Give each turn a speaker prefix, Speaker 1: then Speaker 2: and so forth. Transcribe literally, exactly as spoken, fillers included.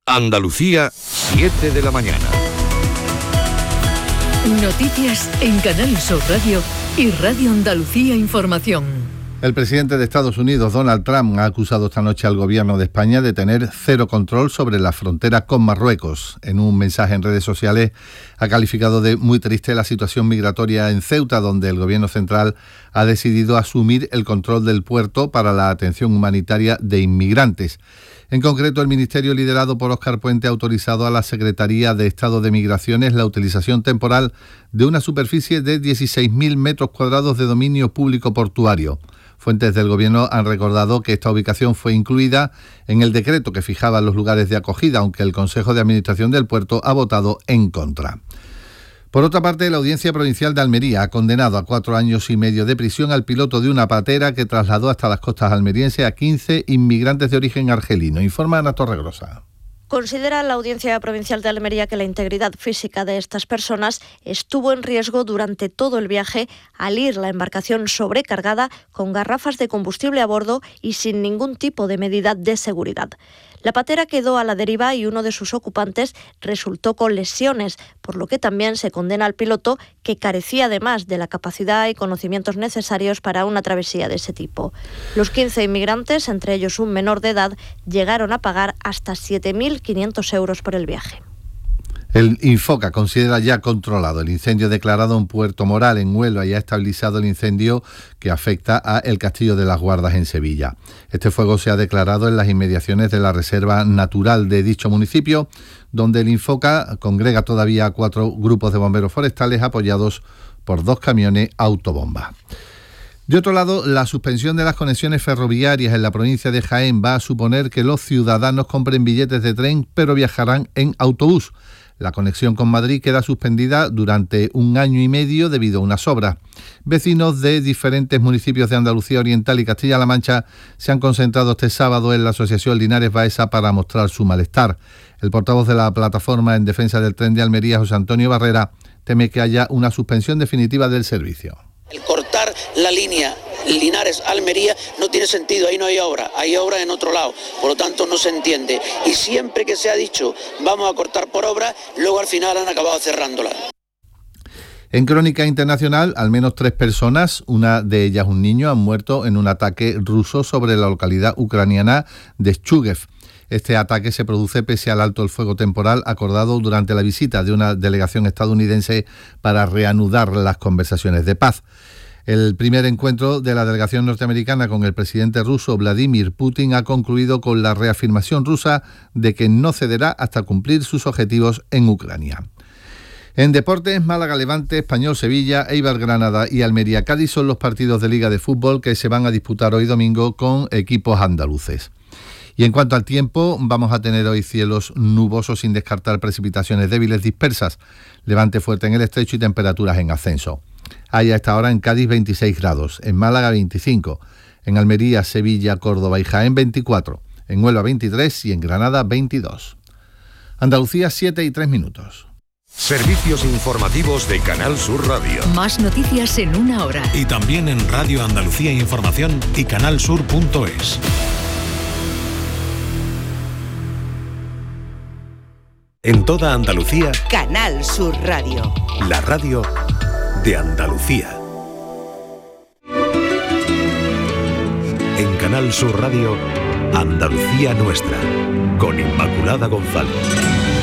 Speaker 1: Andalucía, siete de la mañana.
Speaker 2: Noticias en Canal Sur Radio y Radio Andalucía Información.
Speaker 3: El presidente de Estados Unidos, Donald Trump, ha acusado esta noche al gobierno de España de tener cero control sobre la frontera con Marruecos. En un mensaje en redes sociales ha calificado de muy triste la situación migratoria en Ceuta, donde el gobierno central ha decidido asumir el control del puerto para la atención humanitaria de inmigrantes. En concreto, el ministerio liderado por Óscar Puente ha autorizado a la Secretaría de Estado de Migraciones la utilización temporal de una superficie de dieciséis mil metros cuadrados de dominio público portuario. Fuentes del gobierno han recordado que esta ubicación fue incluida en el decreto que fijaba los lugares de acogida, aunque el Consejo de Administración del puerto ha votado en contra. Por otra parte, la Audiencia Provincial de Almería ha condenado a cuatro años y medio de prisión al piloto de una patera que trasladó hasta las costas almerienses a quince inmigrantes de origen argelino. Informa Ana Torregrosa.
Speaker 4: Considera la Audiencia Provincial de Almería que la integridad física de estas personas estuvo en riesgo durante todo el viaje al ir la embarcación sobrecargada con garrafas de combustible a bordo y sin ningún tipo de medida de seguridad. La patera quedó a la deriva y uno de sus ocupantes resultó con lesiones, por lo que también se condena al piloto, que carecía además de la capacidad y conocimientos necesarios para una travesía de ese tipo. Los quince inmigrantes, entre ellos un menor de edad, llegaron a pagar hasta siete mil quinientos euros por el viaje.
Speaker 3: El Infoca considera ya controlado el incendio declarado en Puerto Moral, en Huelva, y ha estabilizado el incendio que afecta a el Castillo de las Guardas en Sevilla. Este fuego se ha declarado en las inmediaciones de la Reserva Natural de dicho municipio, donde el Infoca congrega todavía a cuatro grupos de bomberos forestales apoyados por dos camiones autobomba. De otro lado, la suspensión de las conexiones ferroviarias en la provincia de Jaén va a suponer que los ciudadanos compren billetes de tren, pero viajarán en autobús. La conexión con Madrid queda suspendida durante un año y medio debido a unas obras. Vecinos de diferentes municipios de Andalucía Oriental y Castilla-La Mancha se han concentrado este sábado en la Asociación Linares Baeza para mostrar su malestar. El portavoz de la plataforma en defensa del tren de Almería, José Antonio Barrera, teme que haya una suspensión definitiva del servicio.
Speaker 5: El cortar la línea Linares-Almería no tiene sentido, ahí no hay obra, hay obra en otro lado, por lo tanto no se entiende. Y siempre que se ha dicho vamos a cortar por obra, luego al final han acabado cerrándola.
Speaker 3: En crónica internacional, al menos tres personas, una de ellas un niño, han muerto en un ataque ruso sobre la localidad ucraniana de Chuguev. Este ataque se produce pese al alto el fuego temporal acordado durante la visita de una delegación estadounidense para reanudar las conversaciones de paz. El primer encuentro de la delegación norteamericana con el presidente ruso Vladimir Putin ha concluido con la reafirmación rusa de que no cederá hasta cumplir sus objetivos en Ucrania. En deportes, Málaga Levante, Español Sevilla, Eibar Granada y Almería Cádiz son los partidos de Liga de Fútbol que se van a disputar hoy domingo con equipos andaluces. Y en cuanto al tiempo, vamos a tener hoy cielos nubosos sin descartar precipitaciones débiles dispersas, levante fuerte en el estrecho y temperaturas en ascenso. Hay a esta hora en Cádiz veintiséis grados, en Málaga veinticinco, en Almería, Sevilla, Córdoba y Jaén veinticuatro, en Huelva veintitrés y en Granada veintidós. Andalucía siete y tres minutos.
Speaker 1: Servicios informativos de Canal Sur Radio.
Speaker 2: Más noticias en una hora.
Speaker 6: Y también en Radio Andalucía Información y canalsur punto es. En toda Andalucía,
Speaker 7: Canal Sur Radio.
Speaker 6: La radio de Andalucía. En Canal Sur Radio, Andalucía Nuestra, con Inmaculada González.